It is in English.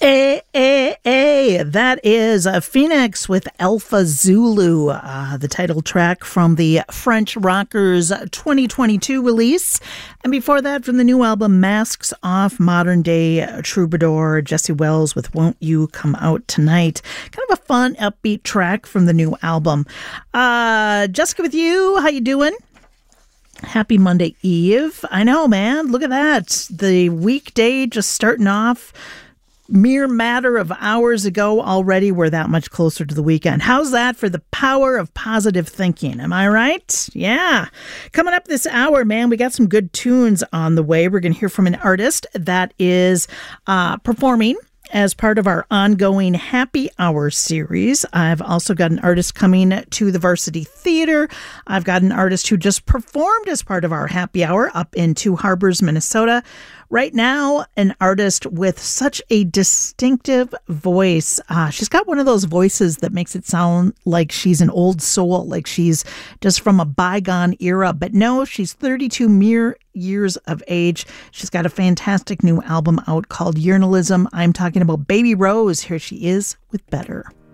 That is Phoenix with Alpha Zulu, the title track from the French Rockers 2022 release. And before that, from the new album Masks Off, modern day troubadour Jesse Wells with Won't You Come Out Tonight. Kind of a fun, upbeat track from the new album. Jessica with you, how you doing? Happy Monday Eve. I know, man. Look at that. The weekday just starting off. Mere matter of hours ago already, we're that much closer to the weekend. How's that for the power of positive thinking? Am I right? Yeah. Coming up this hour, man, we got some good tunes on the way. We're going to hear from an artist that is performing as part of our ongoing Happy Hour series. I've also got an artist coming to the Varsity Theater. I've got an artist who just performed as part of our Happy Hour up in Two Harbors, Minnesota. Right now, an artist with such a distinctive voice. She's got one of those voices that makes it sound like she's an old soul, like she's just from a bygone era. But no, she's 32 mere years of age. She's got a fantastic new album out called Yearnalism. I'm talking about Baby Rose. Here she is with Better.